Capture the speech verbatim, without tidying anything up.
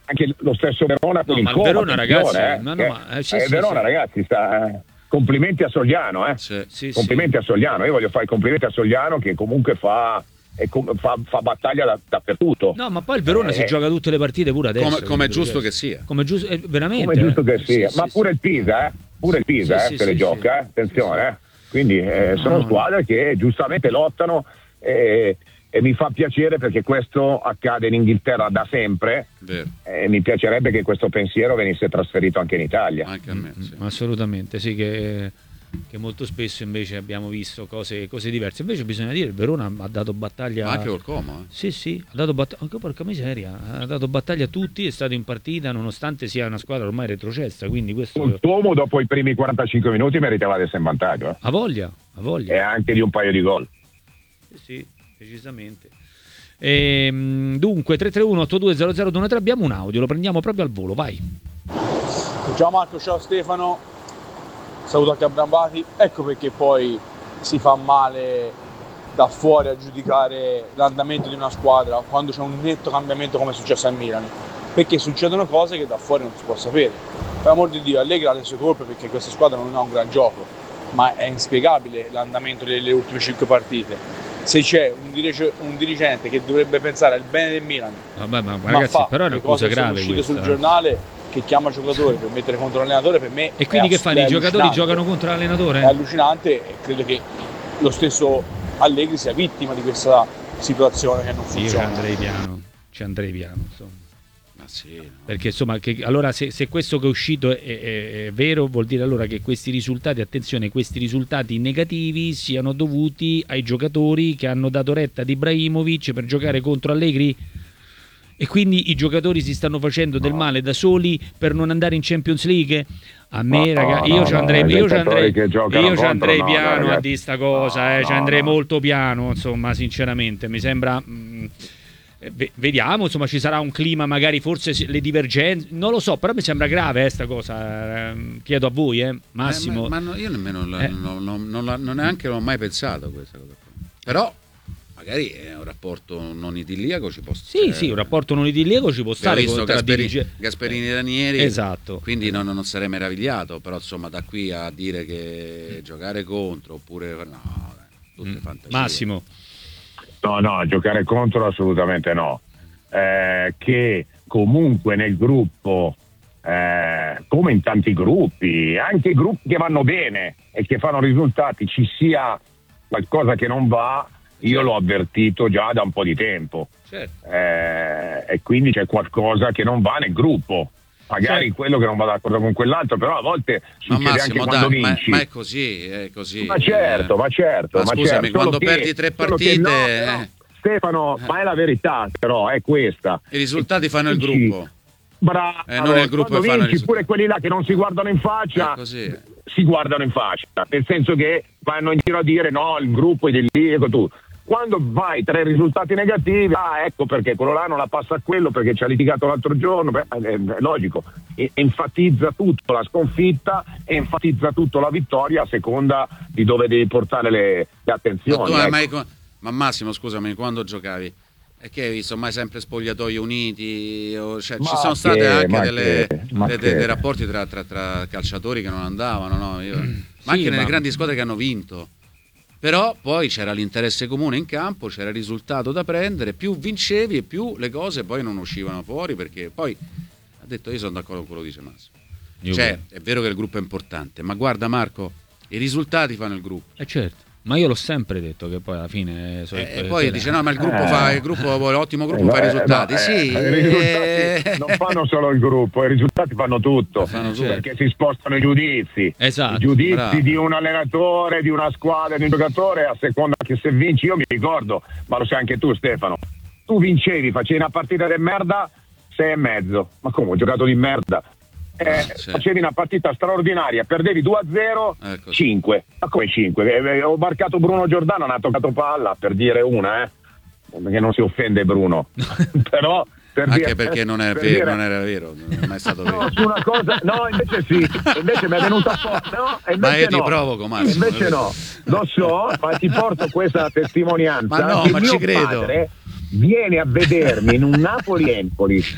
anche lo stesso Verona con no, il ma il Como, Verona ragazzi, eh, ma no, ma, eh, sì, eh, sì, Verona sì. ragazzi sta, eh, complimenti a Sogliano, eh. Sì, sì, complimenti sì. a Sogliano, io voglio fare i complimenti a Sogliano che comunque fa, e com- fa, fa battaglia da, dappertutto. No, ma poi il Verona eh, si gioca tutte le partite pure adesso. Come, come è giusto cioè, che sia. Come giusto, eh, veramente. Come è giusto che eh. sia, Sì, ma sì, pure sì. il Pisa, eh, pure il Pisa Sì, eh, sì, se le sì, gioca, sì. eh. attenzione, Sì, eh. quindi eh, sono no. squadre che giustamente lottano e, e mi fa piacere perché questo accade in Inghilterra da sempre. Vero. E mi piacerebbe che questo pensiero venisse trasferito anche in Italia. Anche a me, sì. Mm, assolutamente, sì, che, che molto spesso invece abbiamo visto cose, cose diverse. Invece bisogna dire, il Verona ha dato battaglia. Ma anche col Como, eh. Sì, sì, ha dato battaglia, anche porca miseria, ha dato battaglia a tutti, è stato in partita nonostante sia una squadra ormai retrocessa, quindi questo... Il Como dopo i primi quarantacinque minuti meritava di essere in vantaggio. Eh. Ha voglia, ha voglia. E anche di un paio di gol. Sì, sì, decisamente. Ehm, dunque, tre tre uno otto due zero zero due tre abbiamo un audio, lo prendiamo proprio al volo, vai. Ciao Marco, ciao Stefano, saluto anche a Brambati. Ecco perché poi si fa male da fuori a giudicare l'andamento di una squadra quando c'è un netto cambiamento come è successo a Milan, perché succedono cose che da fuori non si può sapere. Per amor di Dio, Allegri ha le sue colpe perché questa squadra non ha un gran gioco, ma è inspiegabile l'andamento delle ultime cinque partite. Se c'è un, dirige- un dirigente che dovrebbe pensare al bene del Milan, Vabbè, ma, ma ragazzi, fa però è le una cosa cose che sono grave uscite questa. sul giornale, che chiama giocatori per mettere contro l'allenatore, per me E quindi è che ass- fanno? è I giocatori allucinante. giocano contro l'allenatore? È allucinante e credo che lo stesso Allegri sia vittima di questa situazione che non Sì, io ci funziona. andrei piano, ci andrei piano, insomma. Ma sì, no. Perché insomma, che, allora se, se questo che è uscito è, è, è vero, vuol dire allora che questi risultati, attenzione, questi risultati negativi siano dovuti ai giocatori che hanno dato retta ad Ibrahimovic per giocare contro Allegri? E quindi i giocatori si stanno facendo del male da soli per non andare in Champions League? A me, No, raga, no, io ci no, andrei, no, io ci i andrei, giocatori che giocano io ci contro, andrei no, no, piano a ragazzi. di sta cosa, No, eh, ci no, andrei no. molto piano, insomma, sinceramente, mi sembra... mh, eh, ve- vediamo, insomma, ci sarà un clima, magari forse si- le divergenze, non lo so, però mi sembra grave eh, sta cosa, eh, chiedo a voi, eh, Massimo. Eh, ma, ma no, io nemmeno la- Eh. non, non, non, la- non neanche l'ho mai pensato a questa cosa qua. Però magari è un rapporto non idilliaco, ci può Sì, sì, un rapporto non idilliaco ci può Abbiamo stare visto tra Gasperini, dirige- Gasperini e Ranieri, Esatto. quindi non, non sarei meravigliato, però insomma da qui a dire che giocare contro oppure no, dai, tutte Mm. fantasie. Massimo. No, no, giocare contro assolutamente no. Eh, che comunque nel gruppo, eh, come in tanti gruppi, anche gruppi che vanno bene e che fanno risultati, ci sia qualcosa che non va, io l'ho avvertito già da un po' di tempo. Certo. Eh, e quindi c'è qualcosa che non va nel gruppo. Magari Certo. quello che non va d'accordo con quell'altro, però a volte Ma succede Massimo, anche quando dai, ma, vinci. ma è così, è così. Ma certo, eh. ma certo. Ma ma scusami, certo, solo quando che- perdi tre solo che partite, no, eh. però, Stefano, ma è la verità, però è questa. I risultati fanno il Vinci. gruppo. Bravo, Eh, non il gruppo quando che fanno i vinci, risultati. pure quelli là che non si guardano in faccia È così. si guardano in faccia, nel senso che vanno in giro a dire no, il gruppo è di lì, ecco tu. Quando vai tra i risultati negativi, ah ecco perché quello là non la passa a quello perché ci ha litigato l'altro giorno, beh, è, è logico, e, enfatizza tutto la sconfitta e enfatizza tutto la vittoria a seconda di dove devi portare le, le Ma, attenzioni. tu hai ecco. mai co- ma Massimo, scusami, quando giocavi? E che hai visto mai sempre spogliatoi uniti? O, cioè, Ma ci sono che- state anche ma delle, che- ma de- de- che- dei rapporti tra, tra- tra calciatori che non andavano, no? Io- ma anche Sì, nelle ma- grandi squadre che hanno vinto. Però poi c'era l'interesse comune in campo, c'era il risultato da prendere, più vincevi e più le cose poi non uscivano fuori, perché poi ha detto, io sono d'accordo con quello che dice Massimo. Io Cioè, pure. è vero che il gruppo è importante, ma guarda Marco, i risultati fanno il gruppo. Eh certo, ma io l'ho sempre detto che poi alla fine... so- E eh, poi eh, dice no, ma il gruppo Eh. fa il gruppo, l'ottimo gruppo Eh, fa i no, risultati. eh, no, Sì, eh, i risultati eh, non fanno solo il gruppo, i risultati fanno tutto, Fanno tutto. perché si spostano i giudizi. Esatto, I giudizi bravo. di un allenatore, di una squadra, di un giocatore, a seconda che se vinci, io mi ricordo, ma lo sai anche tu Stefano, tu vincevi, facevi una partita di merda, sei e mezzo, ma come, ho giocato di merda? Eh, Sì. Facevi una partita straordinaria, perdevi due a zero, Ecco. cinque. Ma come cinque? Eh, eh, ho marcato Bruno Giordano, non ha toccato palla, per dire una, eh. Perché non si offende Bruno. Però per anche dire- perché non, è per vero, dire- non era vero, non è mai stato vero. No, su una cosa, no, invece sì, invece mi è venuta fuori, no, e Ma invece io ti no. provoco, Massimo. Invece no, lo so, ma ti porto questa testimonianza. Ma no, che ma mio ci credo. padre viene a vedermi in un Napoli-Empoli